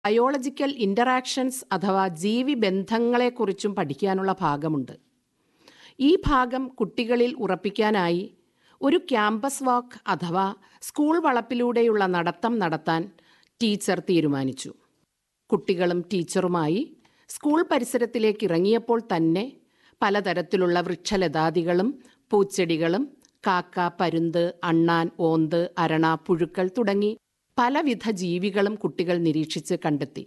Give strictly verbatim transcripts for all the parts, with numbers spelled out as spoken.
Biological interactions അഥവാ ജീവിബന്ധങ്ങളെക്കുറിച്ചും പഠിക്കാനുള്ള ഭാഗമുണ്ട്. ഈ ഭാഗം കുട്ടികളിൽ ഉറപ്പിക്കാനായി ഒരു ക്യാമ്പസ് വാക്ക് അഥവാ സ്കൂൾ വളപ്പിലൂടെയുള്ള നടത്തം നടത്താൻ ടീച്ചർ തീരുമാനിച്ചു. കുട്ടികളും ടീച്ചറുമായി സ്കൂൾ പരിസരത്തിലേക്ക് ഇറങ്ങിയപ്പോൾ തന്നെ പലതരത്തിലുള്ള വൃക്ഷലതാദികളും പൂച്ചെടികളും കാക്ക, പരുന്ത്, അണ്ണാൻ, ഓന്ത്, അരണ, പുഴുക്കൾ തുടങ്ങി പലവിധ ജീവികളും കുട്ടികൾ നിരീക്ഷിച്ച് കണ്ടെത്തി.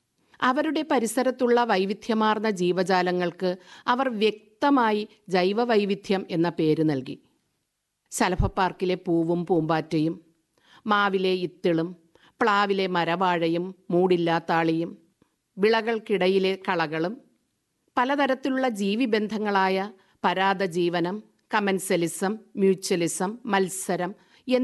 അവരുടെ പരിസരത്തുള്ള വൈവിധ്യമാർന്ന ജീവജാലങ്ങൾക്ക് അവർ വ്യക്തമായി ജൈവവൈവിധ്യം എന്ന പേര് നൽകി. ശലഭപ്പാർക്കിലെ പൂവും പൂമ്പാറ്റയും, മാവിലെ ഇത്തിളും, പ്ലാവിലെ മരവാഴയും മൂടില്ലാത്താളിയും, വിളകൾക്കിടയിലെ കളകളും, പലതരത്തിലുള്ള ജീവിബന്ധങ്ങളായ പരാദജീവനം, കമൻസലിസം, മ്യൂച്വലിസം, മത്സരം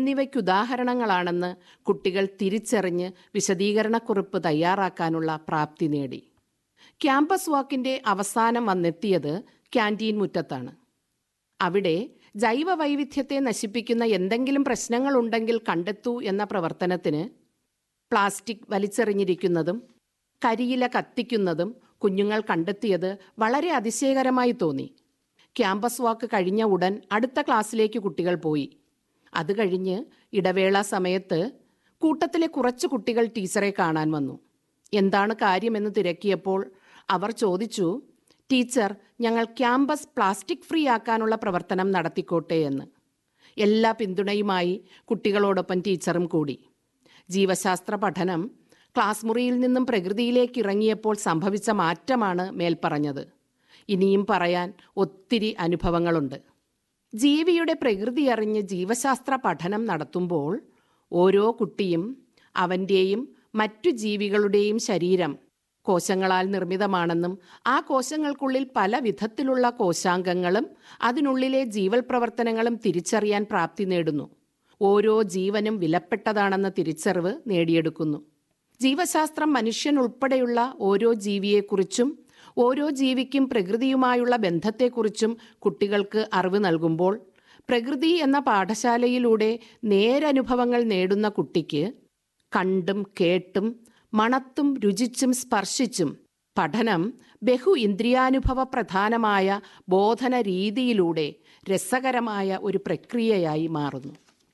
എന്നിവയ്ക്കുദാഹരണങ്ങളാണെന്ന് കുട്ടികൾ തിരിച്ചറിഞ്ഞ് വിശദീകരണക്കുറിപ്പ് തയ്യാറാക്കാനുള്ള പ്രാപ്തി നേടി. ക്യാമ്പസ് വാക്കിൻ്റെ അവസാനം വന്നെത്തിയത് ക്യാൻറ്റീൻ മുറ്റത്താണ്. അവിടെ ജൈവവൈവിധ്യത്തെ നശിപ്പിക്കുന്ന എന്തെങ്കിലും പ്രശ്നങ്ങളുണ്ടെങ്കിൽ കണ്ടെത്തൂ എന്ന പ്രവർത്തനത്തിന് പ്ലാസ്റ്റിക് വലിച്ചെറിഞ്ഞിരിക്കുന്നതും കരിയില കത്തിക്കുന്നതും കുഞ്ഞുങ്ങൾ കണ്ടെത്തിയത് വളരെ അതിശയകരമായി തോന്നി. ക്യാമ്പസ് വാക്ക് കഴിഞ്ഞ ഉടൻ അടുത്ത ക്ലാസ്സിലേക്ക് കുട്ടികൾ പോയി. അത് കഴിഞ്ഞ് ഇടവേള സമയത്ത് കൂട്ടത്തിലെ കുറച്ച് കുട്ടികൾ ടീച്ചറെ കാണാൻ വന്നു. എന്താണ് കാര്യമെന്ന് തിരക്കിയപ്പോൾ അവർ ചോദിച്ചു, ടീച്ചർ, ഞങ്ങൾ ക്യാമ്പസ് പ്ലാസ്റ്റിക് ഫ്രീ ആക്കാനുള്ള പ്രവർത്തനം നടത്തിക്കോട്ടെ എന്ന്. എല്ലാ പിന്തുണയുമായി കുട്ടികളോടൊപ്പം ടീച്ചറും കൂടി. ജീവശാസ്ത്ര പഠനം ക്ലാസ് മുറിയിൽ നിന്നും പ്രകൃതിയിലേക്ക് ഇറങ്ങിയപ്പോൾ സംഭവിച്ച മാറ്റമാണ് മേൽപ്പറഞ്ഞത്. ഇനിയും പറയാൻ ഒത്തിരി അനുഭവങ്ങളുണ്ട്. ജീവിയുടെ പ്രകൃതി അറിഞ്ഞ് ജീവശാസ്ത്ര പഠനം നടത്തുമ്പോൾ ഓരോ കുട്ടിയും അവൻ്റെയും മറ്റു ജീവികളുടെയും ശരീരം കോശങ്ങളാൽ നിർമ്മിതമാണെന്നും ആ കോശങ്ങൾക്കുള്ളിൽ പല വിധത്തിലുള്ള കോശാംഗങ്ങളും അതിനുള്ളിലെ ജീവൽ പ്രവർത്തനങ്ങളും തിരിച്ചറിയാൻ പ്രാപ്തി നേടുന്നു. ഓരോ ജീവനും വിലപ്പെട്ടതാണെന്ന തിരിച്ചറിവ് നേടിയെടുക്കുന്നു. ജീവശാസ്ത്രം മനുഷ്യൻ ഉൾപ്പെടെയുള്ള ഓരോ ജീവിയെക്കുറിച്ചും ഓരോ ജീവിക്കും പ്രകൃതിയുമായുള്ള ബന്ധത്തെക്കുറിച്ചും കുട്ടികൾക്ക് അറിവ് നൽകുമ്പോൾ പ്രകൃതി എന്ന പാഠശാലയിലൂടെ നേരനുഭവങ്ങൾ നേടുന്ന കുട്ടിക്ക് കണ്ടും കേട്ടും മണത്തും രുചിച്ചും സ്പർശിച്ചും പഠനം ബഹു ഇന്ദ്രിയാനുഭവ പ്രധാനമായ ബോധന രീതിയിലൂടെ രസകരമായ ഒരു പ്രക്രിയയായി മാറുന്നു.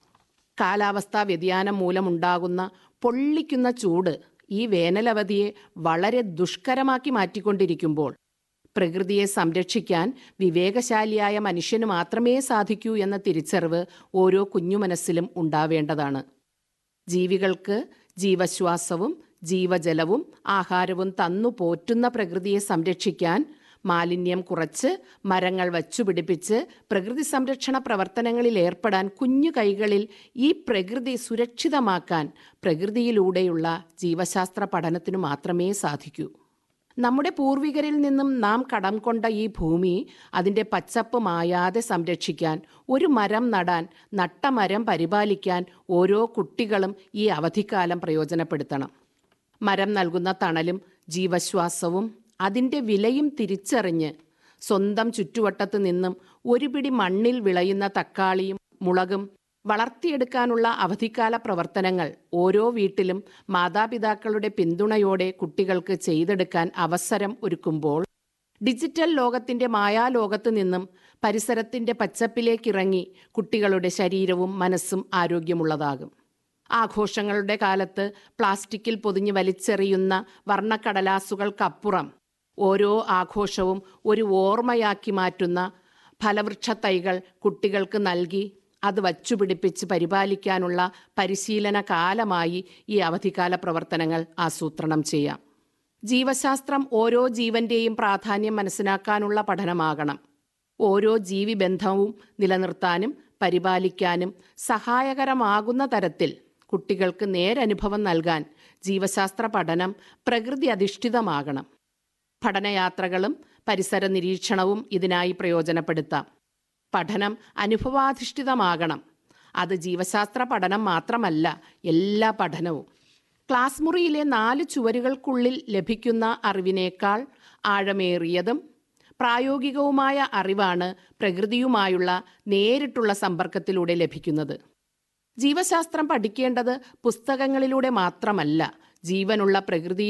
കാലാവസ്ഥാ വ്യതിയാനം മൂലമുണ്ടാകുന്ന പൊള്ളിക്കുന്ന ചൂട് ഈ വേനലവധിയെ വളരെ ദുഷ്കരമാക്കി മാറ്റിക്കൊണ്ടിരിക്കുമ്പോൾ പ്രകൃതിയെ സംരക്ഷിക്കാൻ വിവേകശാലിയായ മനുഷ്യന് മാത്രമേ സാധിക്കൂ എന്ന തിരിച്ചറിവ് ഓരോ കുഞ്ഞു മനസ്സിലും ഉണ്ടാവേണ്ടതാണ്. ജീവികൾക്ക് ജീവശ്വാസവും ജീവജലവും ആഹാരവും തന്നു പോറ്റുന്ന പ്രകൃതിയെ സംരക്ഷിക്കാൻ മാലിന്യം കുറച്ച് മരങ്ങൾ വച്ചുപിടിപ്പിച്ച് പ്രകൃതി സംരക്ഷണ പ്രവർത്തനങ്ങളിൽ ഏർപ്പെടാൻ കുഞ്ഞു കൈകളിൽ ഈ പ്രകൃതി സുരക്ഷിതമാക്കാൻ പ്രകൃതിയിലൂടെയുള്ള ജീവശാസ്ത്ര പഠനത്തിനു മാത്രമേ സാധിക്കൂ. നമ്മുടെ പൂർവികരിൽ നിന്നും നാം കടം കൊണ്ട ഈ ഭൂമി അതിൻ്റെ പച്ചപ്പ് മായാതെ സംരക്ഷിക്കാൻ, ഒരു മരം നടാൻ, നട്ട മരം പരിപാലിക്കാൻ ഓരോ കുട്ടികളും ഈ അവധിക്കാലം പ്രയോജനപ്പെടുത്തണം. മരം നൽകുന്ന തണലും ജീവശ്വാസവും അതിൻ്റെ വിലയും തിരിച്ചറിഞ്ഞ് സ്വന്തം ചുറ്റുവട്ടത്ത് നിന്നും ഒരു പിടി മണ്ണിൽ വിളയുന്ന തക്കാളിയും മുളകും വളർത്തിയെടുക്കാനുള്ള അവധിക്കാല പ്രവർത്തനങ്ങൾ ഓരോ വീട്ടിലും മാതാപിതാക്കളുടെ പിന്തുണയോടെ കുട്ടികൾക്ക് ചെയ്തെടുക്കാൻ അവസരം ഒരുക്കുമ്പോൾ ഡിജിറ്റൽ ലോകത്തിൻ്റെ മായാലോകത്ത് നിന്നും പരിസരത്തിൻ്റെ പച്ചപ്പിലേക്കിറങ്ങി കുട്ടികളുടെ ശരീരവും മനസ്സും ആരോഗ്യമുള്ളതാകും. ആഘോഷങ്ങളുടെ കാലത്ത് പ്ലാസ്റ്റിക്കിൽ പൊതിഞ്ഞ് വലിച്ചെറിയുന്ന വർണ്ണക്കടലാസുകൾക്കപ്പുറം ഓരോ ആഘോഷവും ഒരു ഓർമ്മയാക്കി മാറ്റുന്ന ഫലവൃക്ഷ തൈകൾ കുട്ടികൾക്ക് നൽകി അത് വച്ചുപിടിപ്പിച്ച് പരിപാലിക്കാനുള്ള പരിശീലന കാലമായി ഈ അവധിക്കാല പ്രവർത്തനങ്ങൾ ആസൂത്രണം ചെയ്യാം. ജീവശാസ്ത്രം ഓരോ ജീവന്റെയും പ്രാധാന്യം മനസ്സിലാക്കാനുള്ള പഠനമാകണം. ഓരോ ജീവിബന്ധവും നിലനിർത്താനും പരിപാലിക്കാനും സഹായകരമാകുന്ന തരത്തിൽ കുട്ടികൾക്ക് നേരനുഭവം നൽകാൻ ജീവശാസ്ത്ര പഠനം പ്രകൃതി അധിഷ്ഠിതമാകണം. പഠനയാത്രകളും പരിസര നിരീക്ഷണവും ഇതിനായി പ്രയോജനപ്പെടുത്താം. പഠനം അനുഭവാധിഷ്ഠിതമാകണം. അത് ജീവശാസ്ത്ര പഠനം മാത്രമല്ല, എല്ലാ പഠനവും. ക്ലാസ് മുറിയിലെ നാല് ചുവരുകൾക്കുള്ളിൽ ലഭിക്കുന്ന അറിവിനേക്കാൾ ആഴമേറിയതും പ്രായോഗികവുമായ അറിവാണ് പ്രകൃതിയുമായുള്ള നേരിട്ടുള്ള സമ്പർക്കത്തിലൂടെ ലഭിക്കുന്നത്. ജീവശാസ്ത്രം പഠിക്കേണ്ടത് പുസ്തകങ്ങളിലൂടെ മാത്രമല്ല, ജീവനുള്ള പ്രകൃതിയിൽ